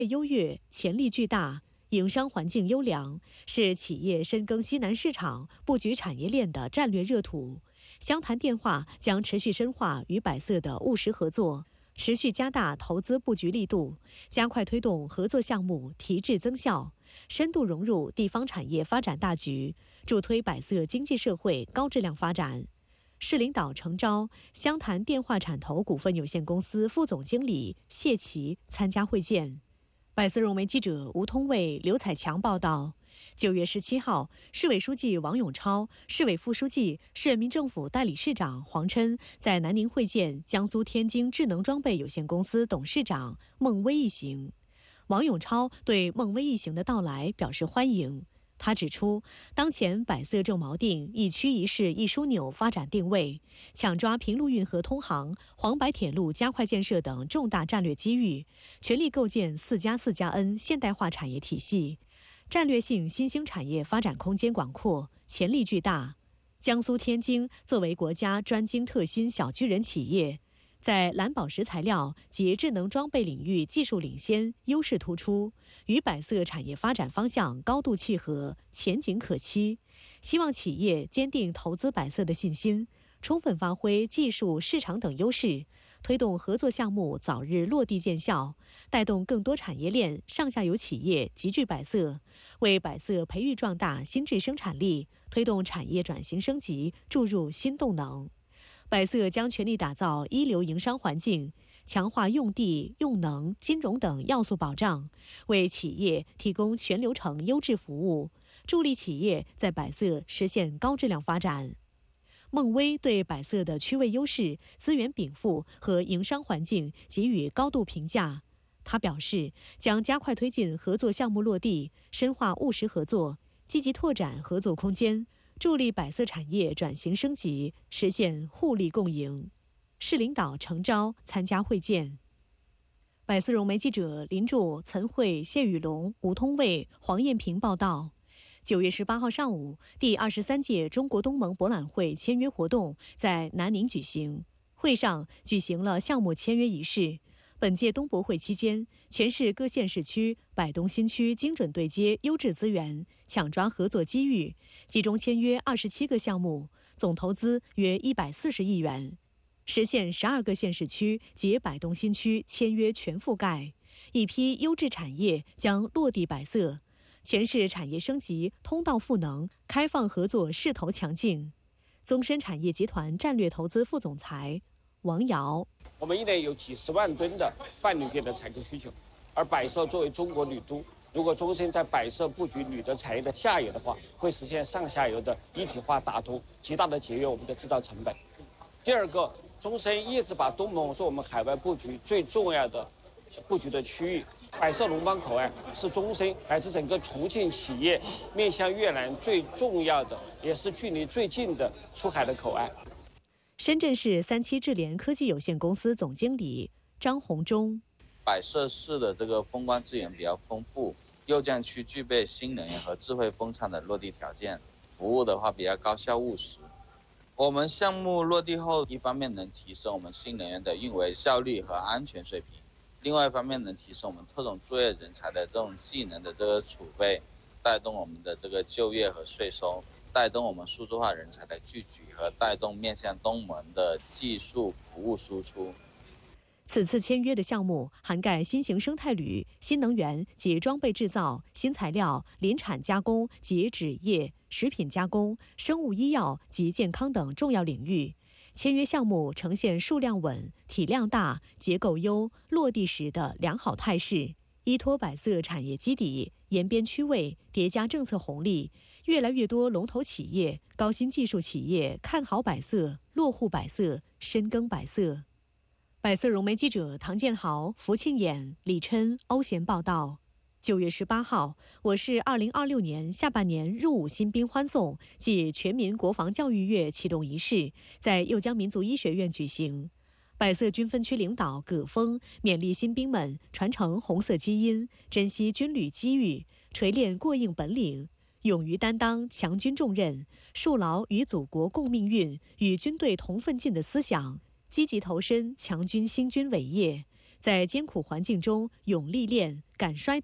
优越，潜力巨大，营商环境优良，是企业深耕西南市场、布局产业链的战略热土。湘潭电化将持续深化与百色的务实合作，持续加大投资布局力度，加快推动合作项目提质增效，深度融入地方产业发展大局，助推百色经济社会高质量发展。市领导诚招湘潭电化产投股份有限公司副总经理谢琦参加会见。百色融媒记者吴通卫、刘彩强报道，9月17号，市委书记王永超、市委副书记、市人民政府代理市长黄琛在南宁会见江苏天津智能装备有限公司董事长孟威一行。王永超对孟威一行的到来表示欢迎。他指出，当前百色正锚定一区一市一枢纽发展定位，抢抓平陆运河通航、黄白铁路加快建设等重大战略机遇，全力构建4+4+N 现代化产业体系。战略性新兴产业发展空间广阔，潜力巨大。江苏天津作为国家专精特新小巨人企业，在蓝宝石材料及智能装备领域技术领先，优势突出，与百色产业发展方向高度契合，前景可期。希望企业坚定投资百色的信心，充分发挥技术、市场等优势，推动合作项目早日落地见效，带动更多产业链上下游企业集聚百色，为百色培育壮大新质生产力，推动产业转型升级注入新动能。百色将全力打造一流营商环境，强化用地、用能、金融等要素保障，为企业提供全流程优质服务，助力企业在百色实现高质量发展。孟威对百色的区位优势、资源禀赋和营商环境给予高度评价。他表示，将加快推进合作项目落地，深化务实合作，积极拓展合作空间，助力百色产业转型升级，实现互利共赢。市领导诚招参加会见。百色融媒记者林柱、岑慧、谢宇龙、吴通卫、黄艳平报道。9月18号上午，第23届中国东盟博览会签约活动在南宁举行。会上举行了项目签约仪式。本届东博会期间，全市各县市区、百东新区精准对接优质资源，抢抓合作机遇，集中签约27个项目，总投资约140亿元，实现12个县市区及百东新区签约全覆盖，一批优质产业将落地百色，全市产业升级通道赋能，开放合作势头强劲。宗申产业集团战略投资副总裁王瑶， 我们一年有几十万吨的泛铝电的采购需求，而百色作为中国铝都，如果中申在百色布局铝的产业的下游的话，会实现上下游的一体化打通，极大的节约我们的制造成本。第二个，中申一直把东盟做我们海外布局最重要的布局的区域，百色龙岗口岸是中申乃至整个重庆企业面向越南最重要的，也是距离最近的出海的口岸。 深圳市37智联科技有限公司总经理张洪忠， 百色市的这个风光资源比较丰富，右江区具备新能源和智慧风场的落地条件，服务的话比较高效务实。我们项目落地后，一方面能提升我们新能源的运维效率和安全水平，另外一方面能提升我们特种作业人才的这种技能的这个储备，带动我们的这个就业和税收，带动我们数字化人才的聚集和带动面向东盟的技术服务输出。 此次签约的项目涵盖新型生态铝、新能源及装备制造、新材料、林产加工及纸业、食品加工、生物医药及健康等重要领域。签约项目呈现数量稳、体量大、结构优、落地实的良好态势。依托百色产业基底，沿边区位，叠加政策红利，越来越多龙头企业、高新技术企业看好百色，落户百色，深耕百色。百色融媒记者唐建豪、福庆衍、李琛、欧贤报道。9月18号，我市2026年下半年入伍新兵欢送暨全民国防教育月启动仪式在右江民族医学院举行。百色军分区领导葛峰勉励新兵们传承红色基因，珍惜军旅机遇，锤炼过硬本领，勇于担当强军重任，树牢与祖国共命运、与军队同奋进的思想，积极投身强军兴军伟业， 在艰苦环境中勇历练、敢摔。